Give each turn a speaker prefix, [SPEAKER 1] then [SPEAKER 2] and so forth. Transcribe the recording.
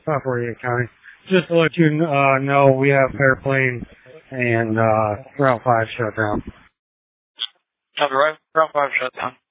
[SPEAKER 1] Operating County. Just to let you know, we have Fair Plain and Route 5 shut down.
[SPEAKER 2] Route 5 shut down.